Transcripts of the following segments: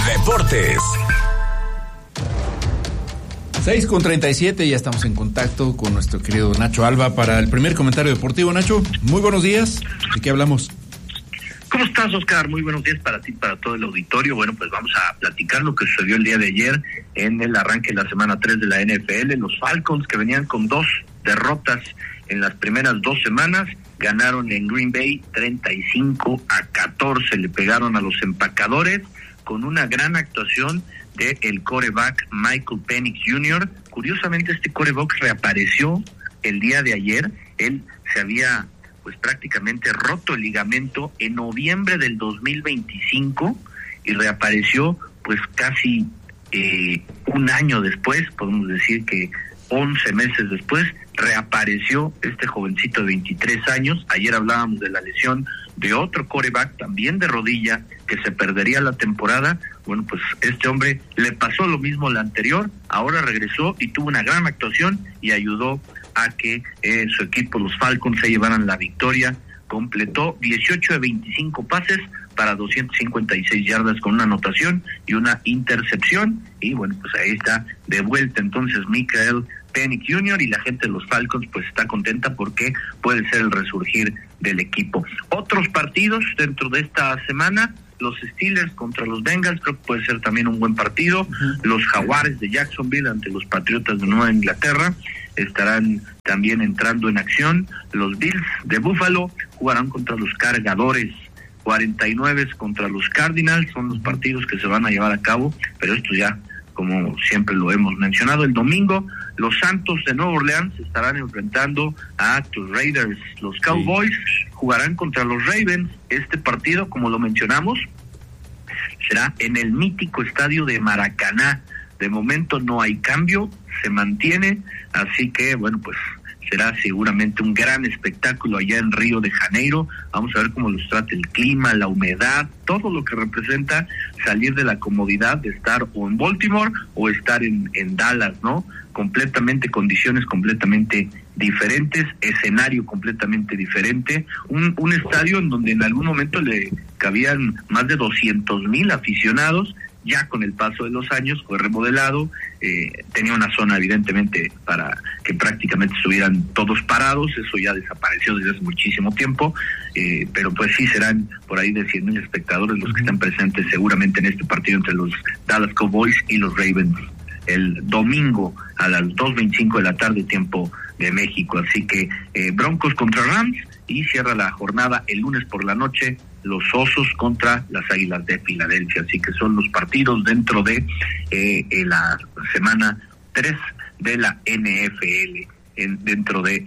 Deportes. 6:37, ya estamos en contacto con nuestro querido Nacho Alba para el primer comentario deportivo. Nacho, muy buenos días. ¿De qué hablamos? ¿Cómo estás, Oscar? Muy buenos días para ti, para todo el auditorio. Bueno, pues vamos a platicar lo que sucedió el día de ayer en el arranque de la semana 3 de la NFL. Los Falcons, que venían con 2 derrotas en las primeras 2 semanas, ganaron en Green Bay 35-14. Le pegaron a los empacadores con una gran actuación de el quarterback Michael Penix Jr. Curiosamente, este quarterback reapareció el día de ayer. Él se había pues prácticamente roto el ligamento en noviembre del 2025 y reapareció pues casi un año después, podemos decir que 11 meses después, reapareció este jovencito de 23 años. Ayer hablábamos de la lesión de otro quarterback, también de rodilla, que se perdería la temporada. Bueno, pues este hombre le pasó lo mismo la anterior, ahora regresó y tuvo una gran actuación y ayudó a que su equipo, los Falcons, se llevaran la victoria. Completó 18 de 25 pases para 256 yardas con una anotación y una intercepción. Y bueno, pues ahí está de vuelta entonces Michael Penix Jr. y la gente de los Falcons pues está contenta porque puede ser el resurgir del equipo. Otros partidos dentro de esta semana: los Steelers contra los Bengals, creo que puede ser también un buen partido. Los Jaguares de Jacksonville ante los Patriotas de Nueva Inglaterra estarán también entrando en acción. Los Bills de Buffalo jugarán contra los Cargadores. 49 contra los Cardinals son los partidos que se van a llevar a cabo, pero esto ya, como siempre lo hemos mencionado. El domingo, los Santos de Nueva Orleans estarán enfrentando a tus Raiders. Los Cowboys jugarán contra los Ravens. Este partido, como lo mencionamos, será en el mítico estadio de Maracaná. De momento no hay cambio, se mantiene, así que bueno, pues será seguramente un gran espectáculo allá en Río de Janeiro. Vamos a ver cómo los trata el clima, la humedad, todo lo que representa salir de la comodidad de estar o en Baltimore o estar en Dallas, ¿no? Completamente, condiciones completamente diferentes, escenario completamente diferente, un estadio en donde en algún momento le cabían más de 200,000 aficionados. Ya con el paso de los años fue remodelado, tenía una zona evidentemente para que prácticamente estuvieran todos parados. Eso ya desapareció desde hace muchísimo tiempo, pero pues sí serán por ahí de 100,000 espectadores los que están presentes seguramente en este partido entre los Dallas Cowboys y los Ravens el domingo a las 2:25 de la tarde, tiempo de México. Así que Broncos contra Rams, y cierra la jornada el lunes por la noche los Osos contra las Águilas de Filadelfia. Así que son los partidos dentro de la semana 3 de la NFL, dentro de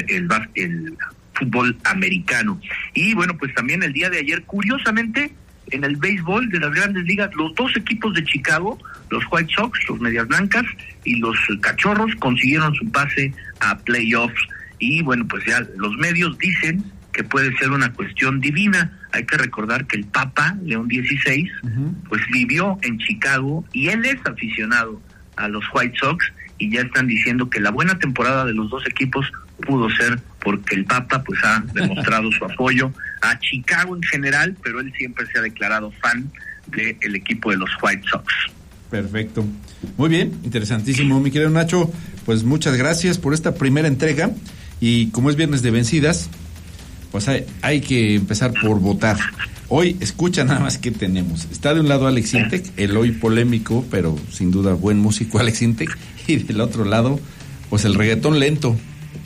el fútbol americano. Y bueno, pues también el día de ayer, curiosamente, en el béisbol de las Grandes Ligas, los 2 equipos de Chicago, los White Sox, los Medias Blancas y los Cachorros, consiguieron su pase a playoffs. Y bueno, pues ya los medios dicen que puede ser una cuestión divina. Hay que recordar que el Papa León XVI pues vivió en Chicago y él es aficionado a los White Sox, y ya están diciendo que la buena temporada de los 2 equipos pudo ser porque el Papa pues ha demostrado su apoyo a Chicago en general, pero él siempre se ha declarado fan del equipo de los White Sox. Perfecto. Muy bien, interesantísimo, mi querido Nacho. Pues muchas gracias por esta primera entrega, y como es viernes de vencidas, pues hay que empezar por votar. Hoy, escucha nada más qué tenemos. Está de un lado Alex Intec, el hoy polémico, pero sin duda buen músico Alex Intec, y del otro lado, pues el reggaetón lento.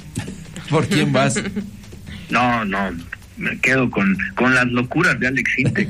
¿Por quién vas? No, me quedo con las locuras de Alex Intec.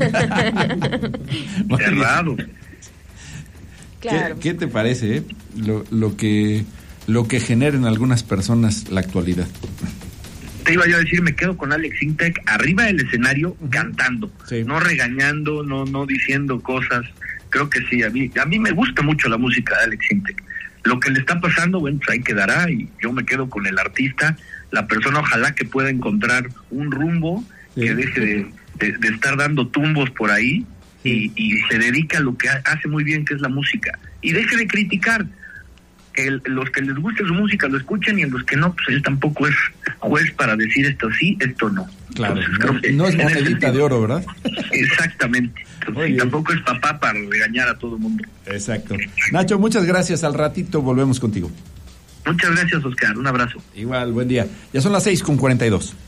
Cerrado. Claro. ¿Qué te parece, lo que genera en algunas personas la actualidad? Te iba yo a decir, me quedo con Alex Intec arriba del escenario cantando, no regañando, no diciendo cosas. Creo que sí, a mí me gusta mucho la música de Alex Intec. Lo que le está pasando, bueno, pues ahí quedará, y yo me quedo con el artista, la persona. Ojalá que pueda encontrar un rumbo, que deje de estar dando tumbos por ahí, y se dedica a lo que hace muy bien, que es la música, y deje de criticar. los que les guste su música lo escuchen, y en los que no, pues él tampoco es juez para decir esto sí, esto no. Claro, entonces, no es monedita de oro, ¿verdad? Exactamente. Entonces, tampoco es papá para regañar a todo el mundo. Exacto. Nacho, muchas gracias. Al ratito volvemos contigo. Muchas gracias, Oscar. Un abrazo. Igual, buen día. Ya son las 6:42.